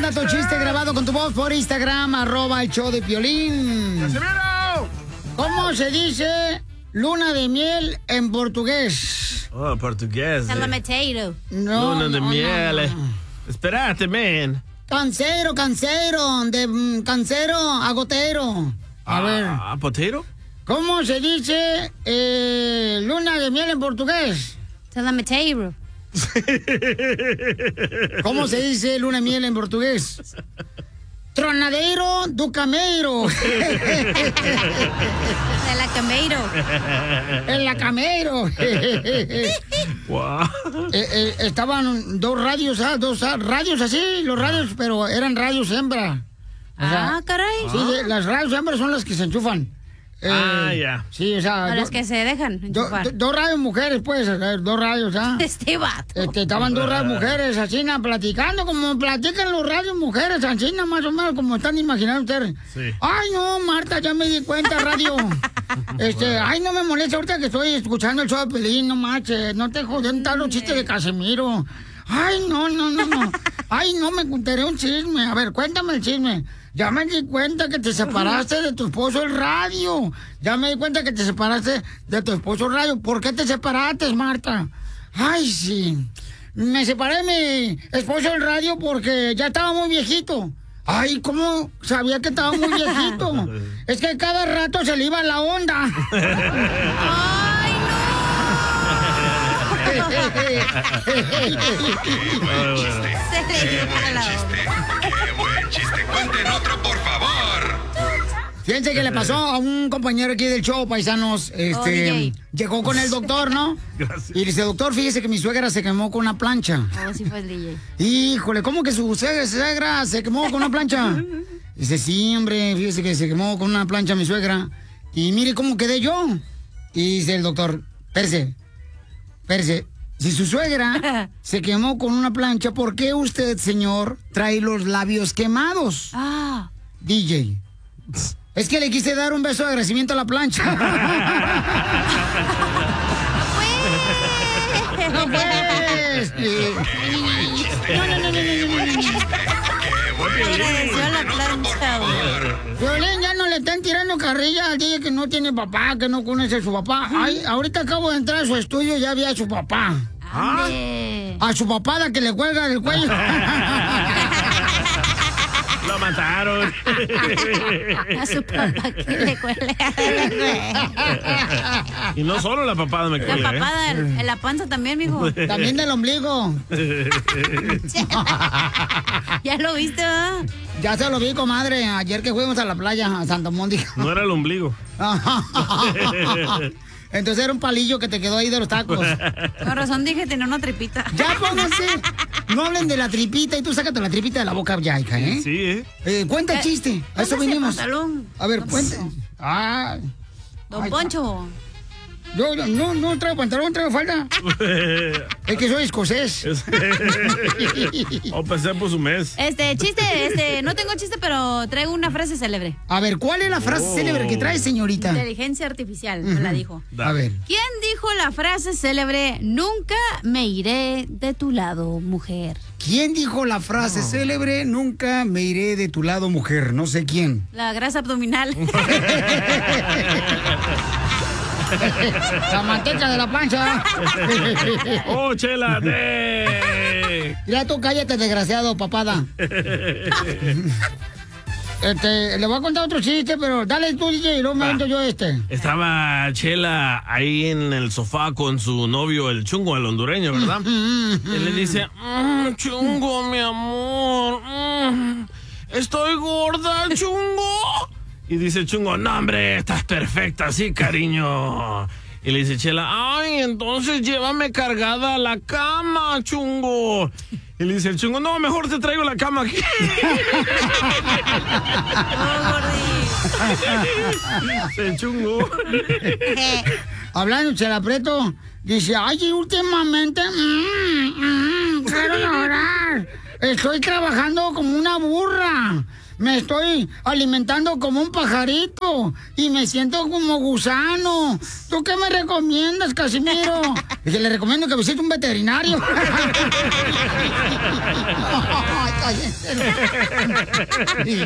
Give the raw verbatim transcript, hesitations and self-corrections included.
manda tu chiste grabado con tu voz por Instagram, arroba el show de Piolín. ¡Casimiro! ¿Cómo se dice luna de miel en portugués? Oh, portugués. Salameteiro. No, Luna de no, miel. no, eh. no. Espérate, man. Cancero, cancero, de mm, cancero a gotero. A ver. ¿Ah, potero? ¿Cómo se dice eh, luna de miel en portugués? Salameteiro. ¿Cómo se dice luna de miel en portugués? Tronadeiro do cameiro. De la cameiro. En la cameiro. Wow. Eh, eh, estaban dos radios, ah, dos ah, radios así, los radios, pero eran radios hembra. O sea, Ah, caray. sí, de- las radios hembras son las que se enchufan. Eh, Ah, ya. Sí, o sea, A do- las que se dejan do- enchufar. do- dos radios mujeres, pues, eh, dos radios, ¿ah? Este vato. Este, estaban dos radios mujeres, así, na, platicando, como platican los radios mujeres, así, na, más o menos, como están imaginando ustedes. Sí. Ay, no, Marta, ya me di cuenta, radio. Este, ay, no me molesta ahorita que estoy escuchando el show de Pelín, no marches, no te joden tal los chistes de Casimiro. Ay, no, no, no, no. Ay, no, me contaré un chisme. A ver, cuéntame el chisme. Ya me di cuenta que te separaste de tu esposo el radio. Ya me di cuenta que te separaste de tu esposo el radio. ¿Por qué te separaste, Marta? Ay, sí. Me separé de mi esposo el radio porque ya estaba muy viejito. Ay, ¿cómo sabía que estaba muy viejito? Es que cada rato se le iba la onda. ¡Ay, Se le iba la onda. ¡Qué buen chiste! ¡Cuenten otro, por favor! Fíjense que le pasó a un compañero aquí del show, paisanos. Este, Oh, D J. llegó con el doctor, ¿no? Gracias. Y le dice, doctor, fíjese que mi suegra se quemó con una plancha. Oh, sí fue el D J. Híjole, ¿cómo que su suegra, suegra se quemó con una plancha? Dice, sí, hombre, fíjese que se quemó con una plancha mi suegra. Y mire cómo quedé yo. Y dice el doctor, espérese, espérese. Si su suegra se quemó con una plancha, ¿por qué usted, señor, trae los labios quemados? Ah. D J. Es que le quise dar un beso de agradecimiento a la plancha. ¡No pues! ¡Qué buen chiste! No, no, no, no, no, ¡Qué no, buen no, no. chiste! ¡Qué buen chiste! Agradeció a la ¡Cuenten otro, por plancha, güey. favor! Violín, ya no le están tirando carrilla al D J que no tiene papá, que no conoce a su papá. Ay, ahorita acabo de entrar a su estudio y ya vi a su papá. Ande. A su papá la que le cuelga del cuello. Lo mataron. A su papá que le cuele. Y no solo la papada me La cuelga, ¿eh? papada en en la panza también, mijo. También del ombligo. ¿Ya lo viste, verdad? Ya se lo vi, comadre, ayer que fuimos a la playa, a Santa Mónica. No era el ombligo. Entonces era un palillo que te quedó ahí de los tacos. Con razón dije tenía una tripita. Ya pónganse. No hablen de la tripita y tú sácate la tripita de la boca ya, hija, ¿eh? Sí, ¿eh? Eh, cuenta el Eh, chiste. A eso Póngase el vinimos. pantalón. A ver, Don cuente. Poncho. Ah, Don Ay, Poncho. yo yo- no, no traigo pantalón, traigo falda. Es que soy escocés. O pensé por su mes. Este, chiste, este, no tengo chiste, pero traigo una frase célebre. A ver, ¿cuál es la frase Oh. célebre que trae, señorita? Inteligencia artificial, me la dijo. A ver. ¿Quién dijo la frase célebre, nunca me iré de tu lado, mujer? ¿Quién dijo la frase célebre, nunca me iré de tu lado, mujer? No sé quién. La grasa abdominal. La manteca de la pancha. ¡Oh, chela! ¡De! Mira tú, cállate, desgraciado, papada. Este, le voy a contar otro chiste, pero dale tú, D J, y luego me Va. avento yo este. Estaba Chela ahí en el sofá con su novio, el chungo, el hondureño, ¿verdad? Y le dice, "Mm, chungo, mi amor, mm, estoy gorda, chungo. Y dice el chungo, no, hombre, estás perfecta, sí, cariño. Y le dice Chela, ay, entonces llévame cargada a la cama, chungo. Y le dice el chungo, no, mejor te traigo la cama aquí. El chungo. Hablando, Chela Prieto, dice, ay, últimamente, mm, mm, quiero llorar. Estoy trabajando como una burra. Me estoy alimentando como un pajarito y me siento como gusano. ¿Tú qué me recomiendas, Casimiro? Dije, le recomiendo que visite un veterinario. Ay, cállense.